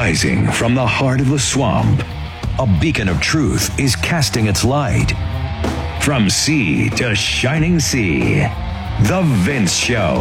Rising from the heart of the swamp, a beacon of truth is casting its light. From sea to shining sea, The Vince Show.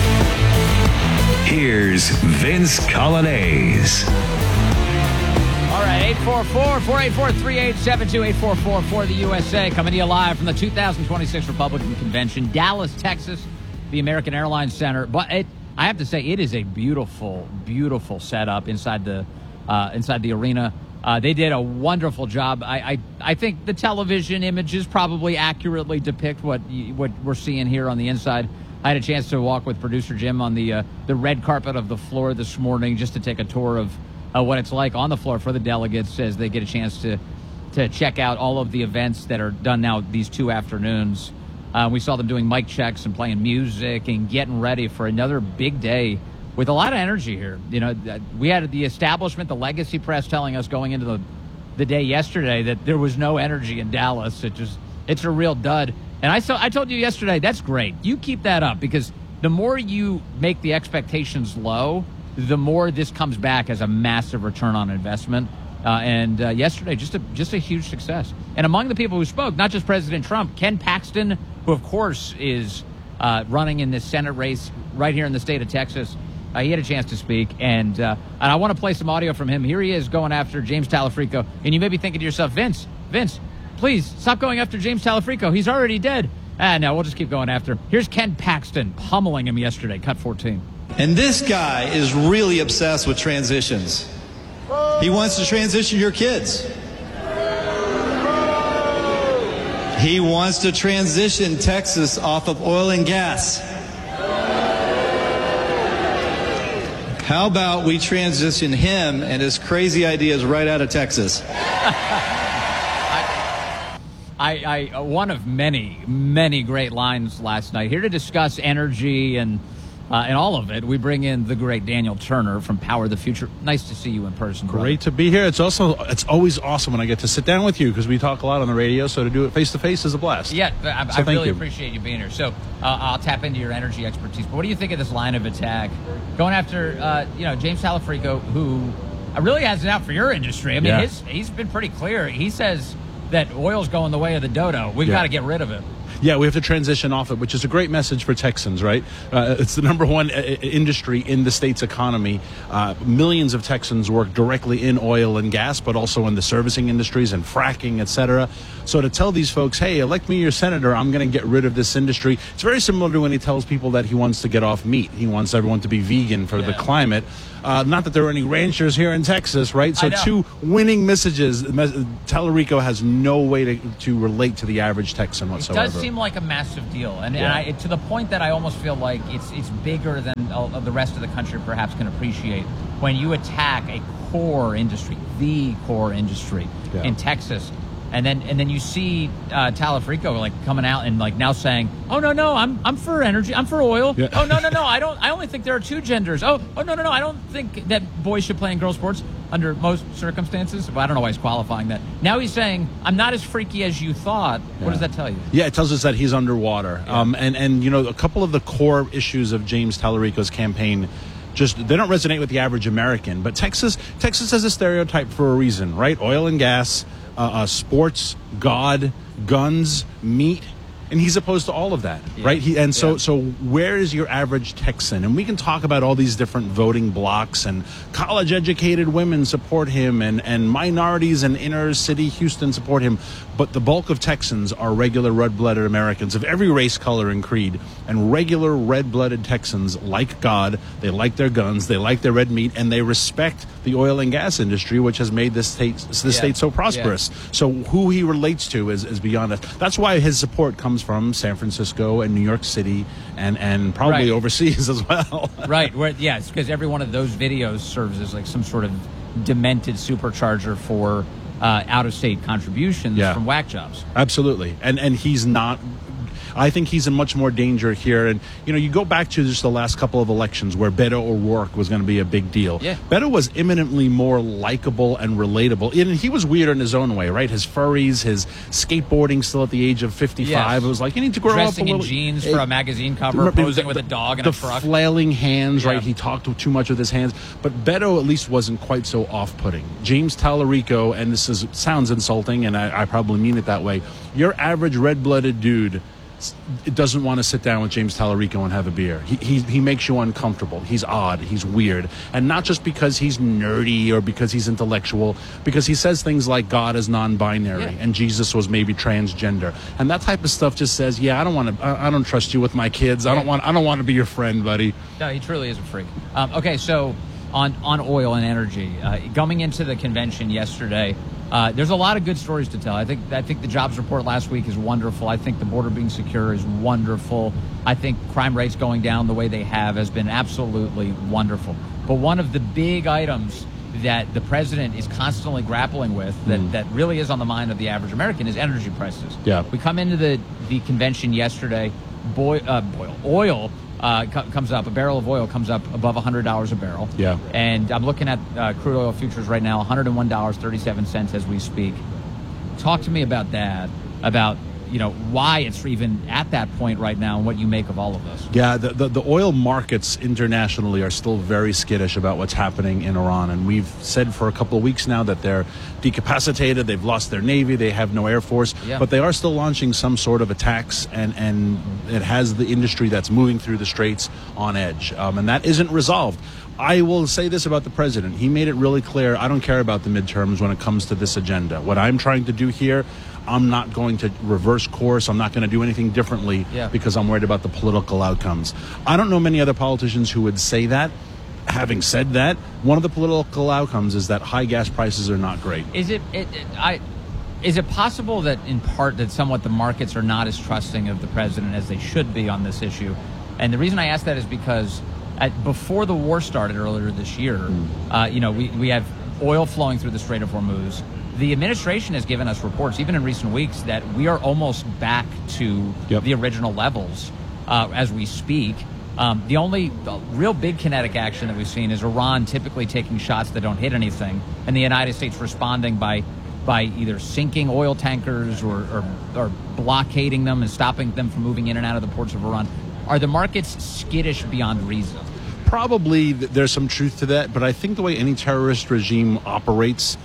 Here's Vince Coglianese. All right, 844-484-3872, 844 for the USA, coming to you live from the 2026 Republican Convention, Dallas, Texas, the American Airlines Center. But I have to say, it is a beautiful, beautiful setup inside the arena. They did a wonderful job. I think the television images probably accurately depict what we're seeing here on the inside. I had a chance to walk with producer Jim on the red carpet of the floor this morning just to take a tour of what it's like on the floor for the delegates as they get a chance to check out all of the events that are done now these 2 afternoons. We saw them doing mic checks and playing music and getting ready for another big day with a lot of energy here. You know, we had the establishment, the legacy press telling us going into the day yesterday that there was no energy in Dallas. It's a real dud. And I told you yesterday, that's great. You keep that up, because the more you make the expectations low, the more this comes back as a massive return on investment. And yesterday, just a huge success. And among the people who spoke, not just President Trump, Ken Paxton, who of course is running in this Senate race right here in the state of Texas. He had a chance to speak, and I want to play some audio from him. Here he is going after James Talafrico. And you may be thinking to yourself, Vince, please stop going after James Talafrico. He's already dead. No, we'll just keep going after him. Here's Ken Paxton pummeling him yesterday, cut 14. And this guy is really obsessed with transitions. He wants to transition your kids. He wants to transition Texas off of oil and gas. How about we transition him and his crazy ideas right out of Texas? One of many great lines last night. Here to discuss energy and all of it, we bring in the great Daniel Turner from Power the Future. Nice to see you in person, brother. Great to be here. It's always awesome when I get to sit down with you, because we talk a lot on the radio, so to do it face-to-face is a blast. Yeah, I really appreciate you being here. So I'll tap into your energy expertise. But what do you think of this line of attack? Going after James Talafrico, who really has it out for your industry. I mean, he's been pretty clear. He says that oil's going the way of the dodo. We've got to get rid of it. Yeah, we have to transition off it, which is a great message for Texans, right? It's the number one industry in the state's economy. Millions of Texans work directly in oil and gas, but also in the servicing industries and fracking, et cetera. So to tell these folks, hey, elect me your senator, I'm going to get rid of this industry. It's very similar to when he tells people that he wants to get off meat. He wants everyone to be vegan for the climate. Not that there are any ranchers here in Texas, right? So 2 winning messages. Talarico has no way to relate to the average Texan whatsoever. It does seem like a massive deal, and to the point that I almost feel like it's bigger than the rest of the country perhaps can appreciate. When you attack a core industry, the core industry in Texas, and then you see Talafrico like coming out and like now saying, "Oh no, I'm for energy, I'm for oil." Yeah. Oh no, I only think there are 2 genders. Oh no, I don't think that boys should play in girl sports under most circumstances. Well, I don't know why he's qualifying that. Now he's saying, "I'm not as freaky as you thought." What does that tell you? Yeah, it tells us that he's underwater. Yeah. And you know, a couple of the core issues of James Talarico's campaign, they don't resonate with the average American. But Texas has a stereotype for a reason, right? Oil and gas, sports, God, guns, meat, and he's opposed to all of that, right? So where is your average Texan? And we can talk about all these different voting blocks, and college-educated women support him, and minorities in inner-city Houston support him, but the bulk of Texans are regular red-blooded Americans of every race, color, and creed, and regular red-blooded Texans like God, they like their guns, they like their red meat, and they respect the oil and gas industry, which has made this state so prosperous. Yeah. So who he relates to is beyond us. That's why his support comes from San Francisco and New York City and probably overseas as well. Right. It's because every one of those videos serves as like some sort of demented supercharger for out-of-state contributions from whack jobs. Absolutely. And he's not... I think he's in much more danger here. And, you go back to just the last couple of elections where Beto O'Rourke was going to be a big deal. Yeah. Beto was imminently more likable and relatable. And he was weird in his own way, right? His furries, his skateboarding still at the age of 55. Yes. It was like, you need to grow Dressing up a little. in jeans for a magazine cover, posing with a dog in a truck. The flailing hands, right? Yeah. He talked too much with his hands. But Beto at least wasn't quite so off-putting. James Tallarico, and this sounds insulting, and I probably mean it that way, your average red-blooded dude doesn't want to sit down with James Tallarico and have a beer. He makes you uncomfortable. He's odd. He's weird. And not just because he's nerdy or because he's intellectual, because he says things like God is non-binary and Jesus was maybe transgender. And that type of stuff just says, I don't trust you with my kids. I don't want to be your friend, buddy. No, he truly is a freak. Okay, so on oil and energy, going into the convention yesterday, there's a lot of good stories to tell. I think the jobs report last week is wonderful. I think the border being secure is wonderful. I think crime rates going down the way they have has been absolutely wonderful. But one of the big items that the president is constantly grappling with that really is on the mind of the average American is energy prices. Yeah. We come into the convention yesterday, oil comes up, a barrel of oil comes up above $100 a barrel. Yeah. And I'm looking at crude oil futures right now, $101.37 as we speak. Talk to me about that, about why it's even at that point right now and what you make of all of this. Yeah, the oil markets internationally are still very skittish about what's happening in Iran. And we've said for a couple of weeks now that they're decapacitated, they've lost their navy, they have no air force, but they are still launching some sort of attacks, and it has the industry that's moving through the straits on edge. And that isn't resolved. I will say this about the president. He made it really clear, I don't care about the midterms when it comes to this agenda. What I'm trying to do here, I'm not going to reverse course. I'm not going to do anything differently because I'm worried about the political outcomes. I don't know many other politicians who would say that. Having said that, one of the political outcomes is that high gas prices are not great. Is it possible that in part that somewhat the markets are not as trusting of the president as they should be on this issue? And the reason I ask that is because before the war started earlier this year, we have oil flowing through the Strait of Hormuz. The administration has given us reports, even in recent weeks, that we are almost back to the original levels as we speak. The only real big kinetic action that we've seen is Iran typically taking shots that don't hit anything, and the United States responding by either sinking oil tankers or blockading them and stopping them from moving in and out of the ports of Iran. Are the markets skittish beyond reason? Probably there's some truth to that, but I think the way any terrorist regime operates,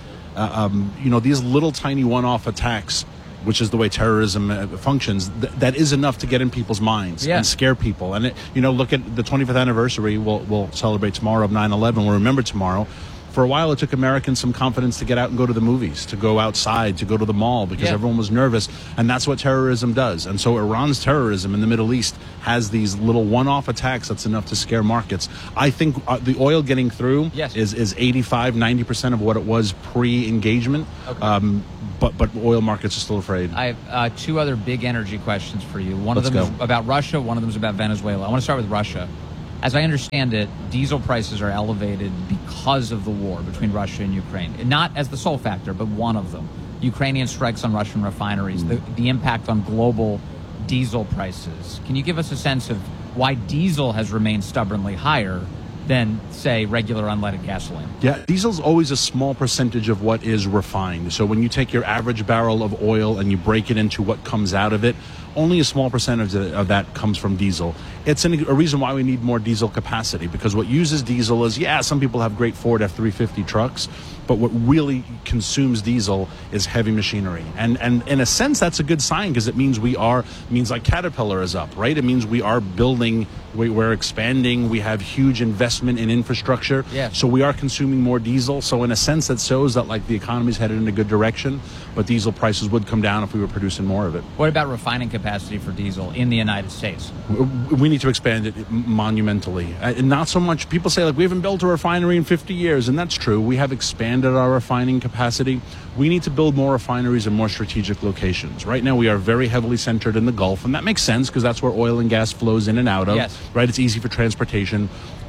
these little tiny one-off attacks, which is the way terrorism functions, that is enough to get in people's minds and scare people. And look at the 25th anniversary. We'll celebrate tomorrow of 9/11. We'll remember tomorrow. For a while, it took Americans some confidence to get out and go to the movies, to go outside, to go to the mall, because everyone was nervous. And that's what terrorism does. And so Iran's terrorism in the Middle East has these little one-off attacks that's enough to scare markets. I think the oil getting through is 85, 90% of what it was pre-engagement. Okay. But oil markets are still afraid. I have two other big energy questions for you. One of them is about Russia. One of them is about Venezuela. I want to start with Russia. As I understand it, diesel prices are elevated because of the war between Russia and Ukraine. And not as the sole factor, but one of them. Ukrainian strikes on Russian refineries, the impact on global diesel prices. Can you give us a sense of why diesel has remained stubbornly higher than, say, regular unleaded gasoline? Yeah, diesel's always a small percentage of what is refined. So when you take your average barrel of oil and you break it into what comes out of it, only a small percentage of that comes from diesel. It's a reason why we need more diesel capacity, because what uses diesel is, some people have great Ford F-350 trucks, but what really consumes diesel is heavy machinery. And in a sense, that's a good sign, because it means like Caterpillar is up, right? It means we are building, we're expanding, we have huge investment in infrastructure. Yeah. So we are consuming more diesel. So in a sense, that shows that the economy's headed in a good direction, but diesel prices would come down if we were producing more of it. What about refining capacity for diesel in the United States? We need to expand it monumentally. Not so much, people say we haven't built a refinery in 50 years, and that's true. We have expanded our refining capacity. We need to build more refineries in more strategic locations. Right now we are very heavily centered in the Gulf, and that makes sense because that's where oil and gas flows in and out of. Yes. Right? It's easy for transportation.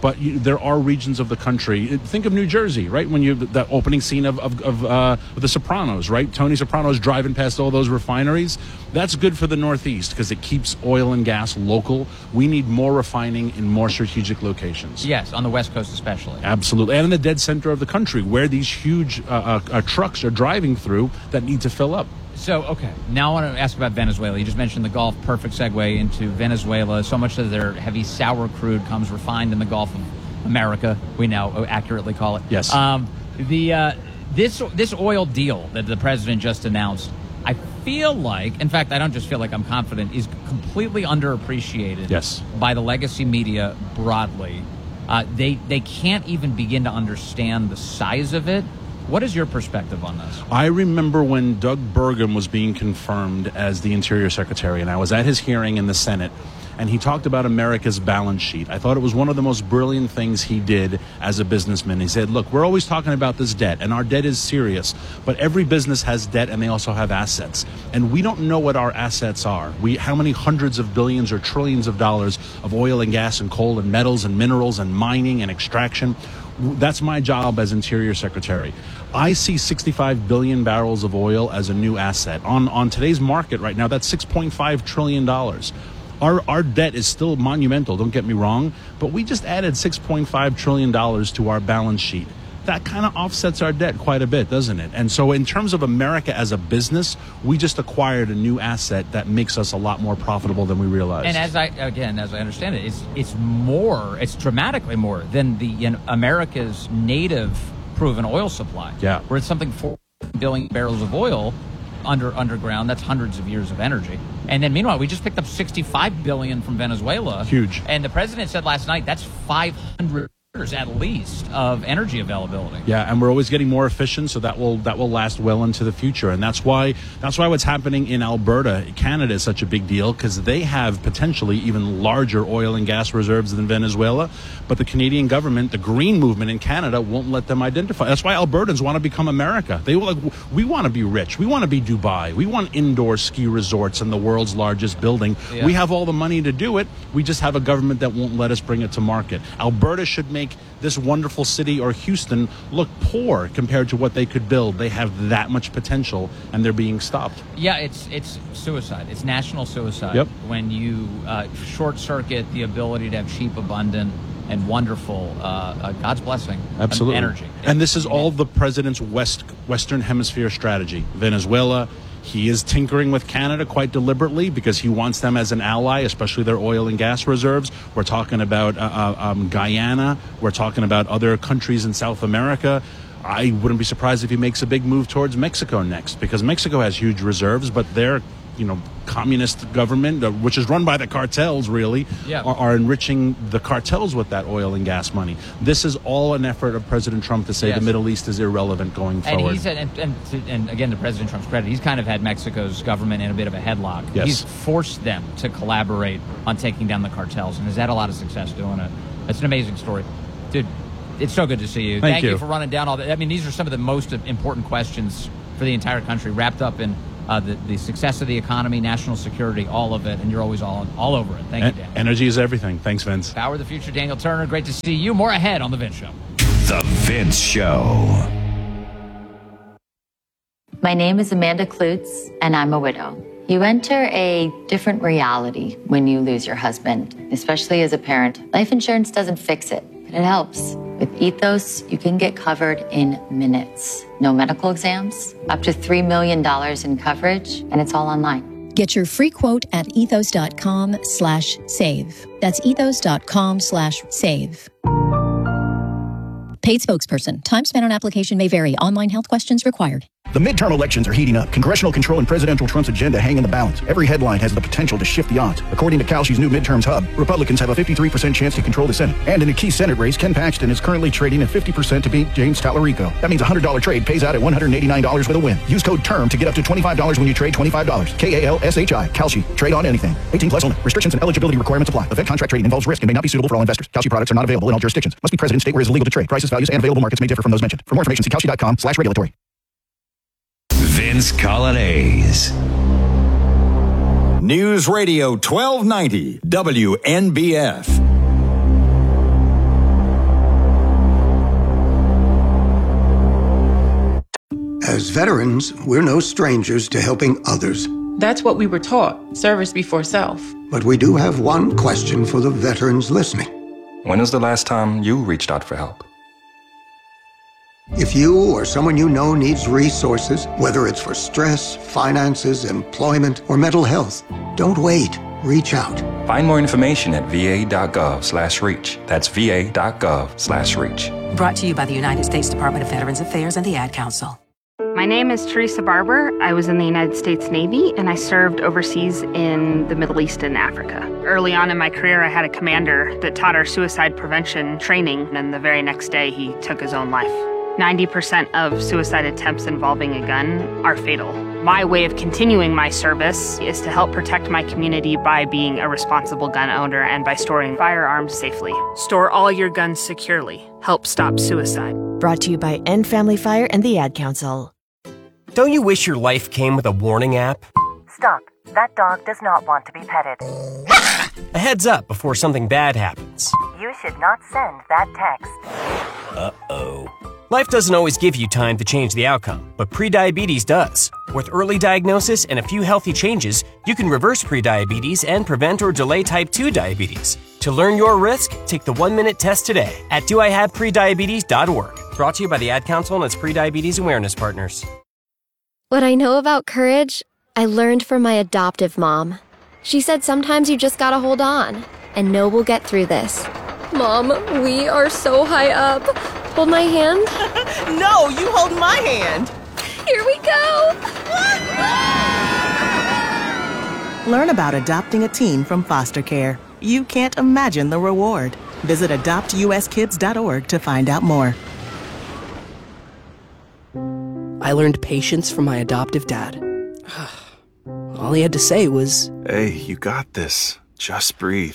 but there are regions of the country. Think of New Jersey, right? When the opening scene of The Sopranos, right? Tony Soprano's driving past all those refineries. That's good for the Northeast because it keeps oil and gas local. We need more refining in more strategic locations. Yes, on the West Coast especially. Absolutely. And in the dead center of the country where these huge trucks are driving through that need to fill up. So, okay, now I want to ask about Venezuela. You just mentioned the Gulf, perfect segue into Venezuela. So much of their heavy sour crude comes refined in the Gulf of America, we now accurately call it. Yes. This oil deal that the president just announced, I feel like, in fact, I don't just feel like, I'm confident, is completely underappreciated by the legacy media broadly. They can't even begin to understand the size of it. What is your perspective on this? I remember when Doug Burgum was being confirmed as the Interior Secretary, and I was at his hearing in the Senate, and he talked about America's balance sheet. I thought it was one of the most brilliant things he did as a businessman. He said, look, we're always talking about this debt, and our debt is serious, but every business has debt, and they also have assets. And we don't know what our assets are. How many hundreds of billions or trillions of dollars of oil and gas and coal and metals and minerals and mining and extraction. That's my job as Interior Secretary. I see 65 billion barrels of oil as a new asset. On today's market right now, that's $6.5 trillion. Our debt is still monumental, don't get me wrong, but we just added $6.5 trillion to our balance sheet. That kind of offsets our debt quite a bit, doesn't it? And so in terms of America as a business, we just acquired a new asset that makes us a lot more profitable than we realized. And as I understand it, it's dramatically more than America's native proven oil supply. Yeah. Where it's something 4 billion barrels of oil underground. That's hundreds of years of energy. And then meanwhile, we just picked up 65 billion from Venezuela. Huge. And the president said last night that's 500 years at least of energy availability. Yeah, and we're always getting more efficient, so that will last well into the future. And that's why what's happening in Alberta, Canada, is such a big deal, because they have potentially even larger oil and gas reserves than Venezuela. But the Canadian government, the Green movement in Canada, won't let them identify. That's why Albertans want to become America. We want to be rich. We want to be Dubai. We want indoor ski resorts and the world's largest building. Yeah. We have all the money to do it. We just have a government that won't let us bring it to market. Alberta should make this wonderful city, or Houston, look poor compared to what they could build. They have that much potential, and they're being stopped. Yeah, it's suicide. It's national suicide. Yep. When you short circuit the ability to have cheap, abundant, and wonderful, God's blessing, absolutely, energy. And this is all the president's Western Hemisphere strategy. Venezuela. He is tinkering with Canada quite deliberately because he wants them as an ally, especially their oil and gas reserves. We're talking about Guyana. We're talking about other countries in South America. I wouldn't be surprised if he makes a big move towards Mexico next, because Mexico has huge reserves, but their communist government, which is run by the cartels, really, are enriching the cartels with that oil and gas money. This is all an effort of President Trump to say the Middle East is irrelevant going forward. And he said, and again, to President Trump's credit, he's kind of had Mexico's government in a bit of a headlock. Yes. He's forced them to collaborate on taking down the cartels, and has had a lot of success doing it. It's an amazing story. Dude, it's so good to see you. Thank you for running down all that. I mean, these are some of the most important questions for the entire country, wrapped up in the success of the economy, national security, all of it, and you're always all over it. Thank you, Dan. Energy is everything. Thanks, Vince. Power of the Future, Daniel Turner. Great to see you. More ahead on The Vince Show. The Vince Show. My name is Amanda Klutz, and I'm a widow. You enter a different reality when you lose your husband, especially as a parent. Life insurance doesn't fix it, but it helps. With Ethos, you can get covered in minutes. No medical exams, up to $3 million in coverage, and it's all online. Get your free quote at ethos.com/save. That's ethos.com/save. Paid spokesperson. Time spent on application may vary. Online health questions required. The midterm elections are heating up. Congressional control and presidential Trump's agenda hang in the balance. Every headline has the potential to shift the odds. According to Kalshi's new midterms hub, Republicans have a 53% chance to control the Senate. And in a key Senate race, Ken Paxton is currently trading at 50% to beat James Tallarico. That means a $100 trade pays out at $189 with a win. Use code TERM to get up to $25 when you trade $25. KALSHI. Kalshi. Trade on anything. 18 plus only. Restrictions and eligibility requirements apply. Event contract trading involves risk and may not be suitable for all investors. Kalshi products are not available in all jurisdictions. Must be present in state where it is illegal to trade. Prices, values, and available markets may differ from those mentioned. For more information, see Kalshi.com/regulatory. Vince Colonnese. News Radio 1290 WNBF. As veterans, we're no strangers to helping others. That's what we were taught, service before self. But we do have one question for the veterans listening. When was the last time you reached out for help? If you or someone you know needs resources, whether it's for stress, finances, employment, or mental health, don't wait. Reach out. Find more information at va.gov/reach. That's va.gov/reach. Brought to you by the United States Department of Veterans Affairs and the Ad Council. My name is Teresa Barber. I was in the United States Navy, and I served overseas in the Middle East and Africa. Early on in my career, I had a commander that taught our suicide prevention training, and the very next day, he took his own life. 90% of suicide attempts involving a gun are fatal. My way of continuing my service is to help protect my community by being a responsible gun owner and by storing firearms safely. Store all your guns securely. Help stop suicide. Brought to you by End Family Fire and the Ad Council. Don't you wish your life came with a warning app? Stop. That dog does not want to be petted. A heads up before something bad happens. You should not send that text. Uh-oh. Life doesn't always give you time to change the outcome, but prediabetes does. With early diagnosis and a few healthy changes, you can reverse prediabetes and prevent or delay type 2 diabetes. To learn your risk, take the 1-minute test today at doihaveprediabetes.org. Brought to you by the Ad Council and its prediabetes awareness partners. What I know about courage, I learned from my adoptive mom. She said sometimes you just gotta hold on and know we'll get through this. Mom, we are so high up. Hold my hand. No, you hold my hand. Here we go. Learn about adopting a teen from foster care. You can't imagine the reward. Visit adoptuskids.org to find out more. I learned patience from my adoptive dad. All he had to say was, "Hey, you got this. Just breathe."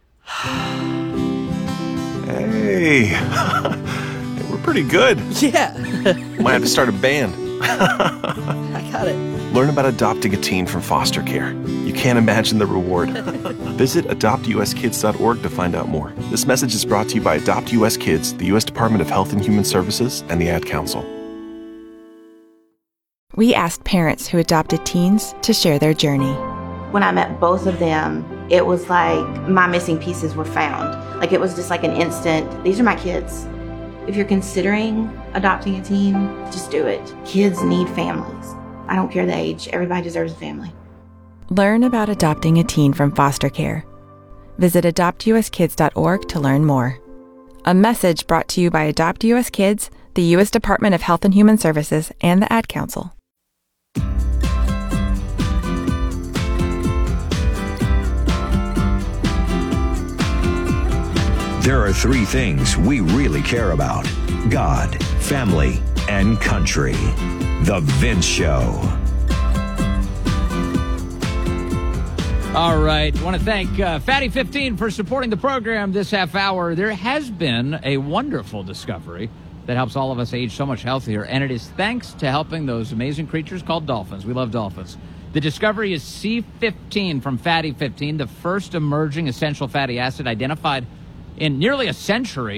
Hey, we're pretty good. Yeah. Might have to start a band. I got it. Learn about adopting a teen from foster care. You can't imagine the reward. Visit adoptuskids.org to find out more. This message is brought to you by Adopt US Kids, the U.S. Department of Health and Human Services, and the Ad Council. We asked parents who adopted teens to share their journey. When I met both of them, it was like my missing pieces were found. Like it was just like an instant, these are my kids. If you're considering adopting a teen, just do it. Kids need families. I don't care the age, everybody deserves a family. Learn about adopting a teen from foster care. Visit adoptuskids.org to learn more. A message brought to you by Adopt US Kids, the U.S. Department of Health and Human Services, and the Ad Council. There are three things we really care about: God, family, and country. The Vince Show. All right. I want to thank Fatty15 for supporting the program this half hour. There has been a wonderful discovery that helps all of us age so much healthier, and it is thanks to helping those amazing creatures called dolphins. We love dolphins. The discovery is C15 from Fatty15, the first emerging essential fatty acid identified in nearly a century.